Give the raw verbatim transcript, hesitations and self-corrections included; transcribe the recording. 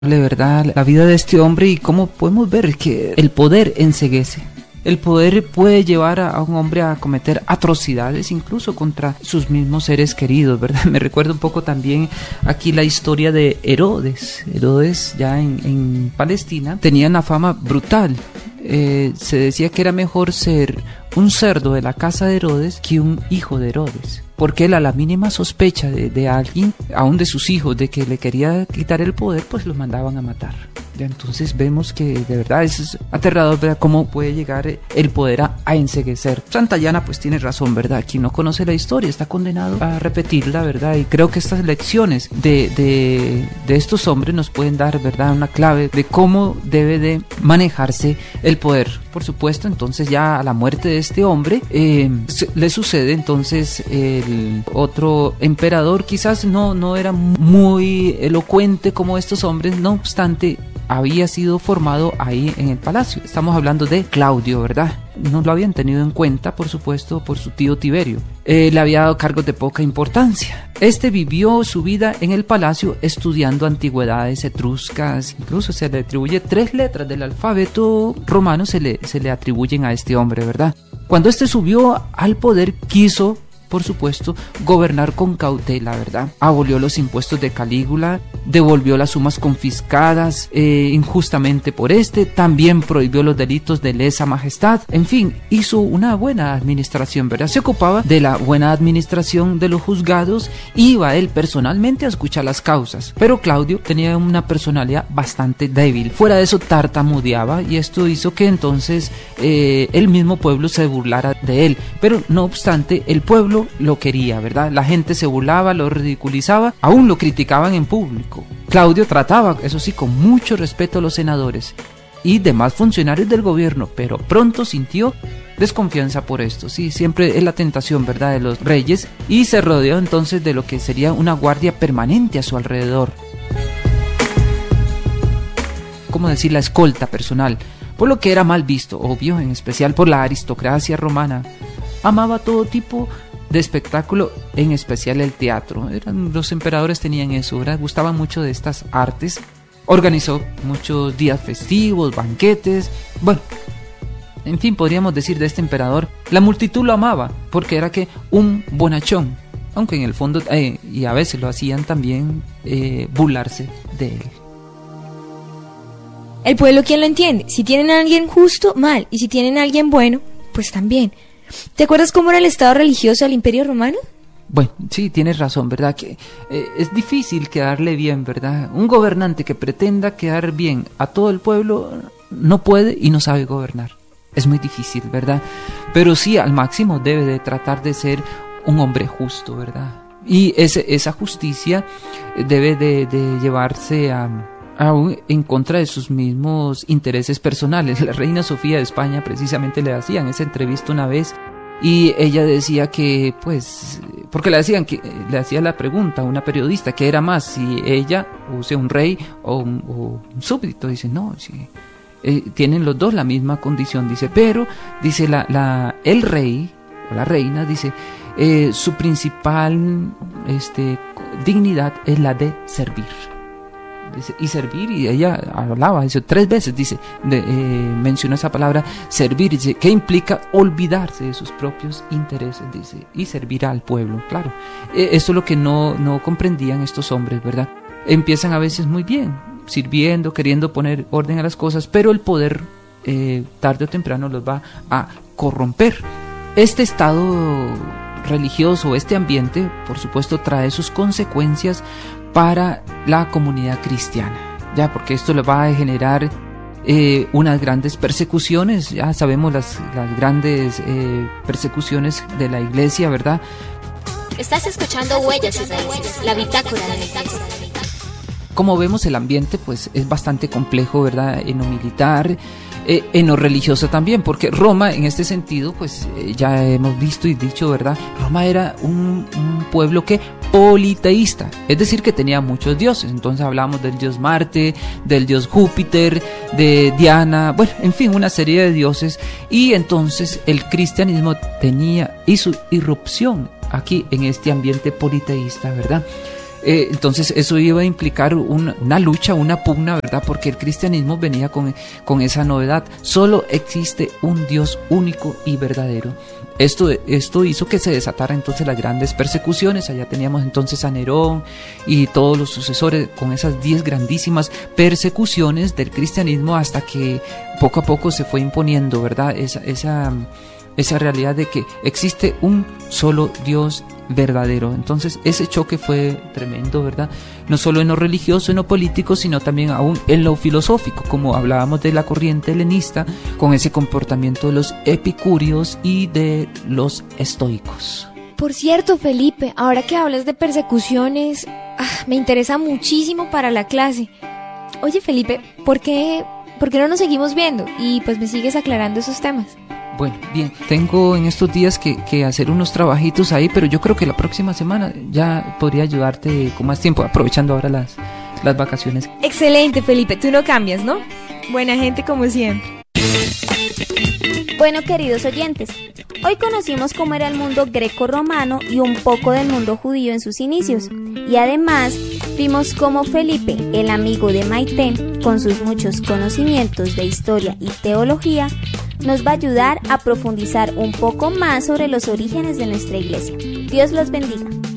¿verdad? La vida de este hombre y cómo podemos ver que el poder enceguece. El poder puede llevar a, a un hombre a cometer atrocidades incluso contra sus mismos seres queridos, ¿verdad? Me recuerda un poco también aquí la historia de Herodes. Herodes ya en, en Palestina tenía una fama brutal. Eh, se decía que era mejor ser un cerdo de la casa de Herodes que un hijo de Herodes, porque él a la mínima sospecha de, de alguien, aún de sus hijos, de que le quería quitar el poder, pues los mandaban a matar. Ya, entonces vemos que de verdad es aterrador, ¿verdad? Cómo puede llegar el poder a, a enceguecer. Santayana pues tiene razón, ¿verdad? Quien no conoce la historia está condenado a repetirla, ¿verdad? Y creo que estas lecciones de, de, de estos hombres nos pueden dar, ¿verdad? Una clave de cómo debe de manejarse el poder. Por supuesto, entonces ya a la muerte de este hombre eh, le sucede entonces el otro emperador. Quizás no, no era muy elocuente como estos hombres, no obstante había sido formado ahí en el palacio. Estamos hablando de Claudio, ¿verdad? No lo habían tenido en cuenta, por supuesto, por su tío Tiberio. Eh, le había dado cargos de poca importancia. Este vivió su vida en el palacio estudiando antigüedades etruscas. Incluso se le atribuye tres letras del alfabeto romano, se le, se le atribuyen a este hombre, ¿verdad? Cuando este subió al poder, quiso, por supuesto, gobernar con cautela, ¿verdad? Abolió los impuestos de Calígula, devolvió las sumas confiscadas eh, injustamente por este, también prohibió los delitos de lesa majestad, en fin, hizo una buena administración, ¿verdad? Se ocupaba de la buena administración de los juzgados, iba él personalmente a escuchar las causas, pero Claudio tenía una personalidad bastante débil, fuera de eso tartamudeaba y esto hizo que entonces eh, el mismo pueblo se burlara de él, pero no obstante el pueblo lo quería, ¿verdad? La gente se burlaba, lo ridiculizaba, aún lo criticaban en público. Claudio trataba, eso sí, con mucho respeto a los senadores y demás funcionarios del gobierno, pero pronto sintió desconfianza por esto, sí, siempre es la tentación, ¿verdad?, de los reyes, y se rodeó entonces de lo que sería una guardia permanente a su alrededor. ¿Cómo decir? La escolta personal, por lo que era mal visto, obvio, en especial por la aristocracia romana. Amaba todo tipo de espectáculo, en especial el teatro. Eran, los emperadores tenían eso, ¿verdad? Gustaban mucho de estas artes. Organizó muchos días festivos, banquetes. Bueno, en fin, podríamos decir de este emperador, la multitud lo amaba porque era que un bonachón, aunque en el fondo, eh, y a veces lo hacían también, eh, burlarse de él. El pueblo, ¿quién lo entiende? Si tienen a alguien justo, mal, y si tienen a alguien bueno, pues también. ¿Te acuerdas cómo era el estado religioso del Imperio Romano? Bueno, sí, tienes razón, ¿verdad? Que eh, es difícil quedarle bien, ¿verdad? Un gobernante que pretenda quedar bien a todo el pueblo no puede y no sabe gobernar. Es muy difícil, ¿verdad? Pero sí, al máximo debe de tratar de ser un hombre justo, ¿verdad? Y ese, esa justicia debe de, de llevarse a... aún en contra de sus mismos intereses personales. La reina Sofía de España precisamente le hacían esa entrevista una vez y ella decía que, pues, porque le hacían que le hacía la pregunta a una periodista que era más, si ella, o sea, un rey o un, o un súbdito. Dice, no, sí, eh, tienen los dos la misma condición, dice, pero, dice, la, la, el rey o la reina, dice, eh, su principal este, dignidad es la de servir. Dice, y servir, y ella hablaba eso tres veces, dice, de, eh, mencionó esa palabra servir, dice, que implica olvidarse de sus propios intereses, dice, y servir al pueblo, claro. Eh, esto es lo que no, no comprendían estos hombres, ¿verdad? Empiezan a veces muy bien, sirviendo, queriendo poner orden a las cosas, pero el poder eh, tarde o temprano los va a corromper. Este estado religioso, este ambiente, por supuesto, trae sus consecuencias para la comunidad cristiana, ya, porque esto le va a generar eh, unas grandes persecuciones. Ya sabemos las, las grandes eh, persecuciones de la iglesia, ¿verdad? Estás escuchando Huellas Israelíes, la bitácora de la iglesia. Como vemos, el ambiente pues es bastante complejo, ¿verdad? En lo militar, eh, en lo religioso también, porque Roma, en este sentido, pues eh, ya hemos visto y dicho, ¿verdad? Roma era un, un pueblo que politeísta, es decir, que tenía muchos dioses. Entonces hablamos del dios Marte, del dios Júpiter, de Diana, bueno, en fin, una serie de dioses. Y entonces el cristianismo tenía y su irrupción aquí en este ambiente politeísta, ¿verdad? Eh, entonces eso iba a implicar una, una lucha, una pugna, ¿verdad? Porque el cristianismo venía con, con esa novedad. Solo existe un Dios único y verdadero. Esto, esto hizo que se desatara entonces las grandes persecuciones. Allá teníamos entonces a Nerón y todos los sucesores con esas diez grandísimas persecuciones del cristianismo, hasta que poco a poco se fue imponiendo, ¿verdad? Esa, esa, esa realidad de que existe un solo Dios verdadero. Entonces ese choque fue tremendo, ¿verdad? No solo en lo religioso, en lo político, sino también aún en lo filosófico, como hablábamos de la corriente helenista, con ese comportamiento de los epicúreos y de los estoicos. Por cierto, Felipe, ahora que hablas de persecuciones, ah, me interesa muchísimo para la clase. Oye, Felipe, ¿por qué, ¿por qué no nos seguimos viendo? Y pues me sigues aclarando esos temas. Bueno, bien, tengo en estos días que, que hacer unos trabajitos ahí, pero yo creo que la próxima semana ya podría ayudarte con más tiempo, aprovechando ahora las, las vacaciones. Excelente, Felipe, tú no cambias, ¿no? Buena gente como siempre. Bueno, queridos oyentes, hoy conocimos cómo era el mundo greco-romano y un poco del mundo judío en sus inicios. Y además vimos cómo Felipe, el amigo de Maite, con sus muchos conocimientos de historia y teología, nos va a ayudar a profundizar un poco más sobre los orígenes de nuestra iglesia. Dios los bendiga.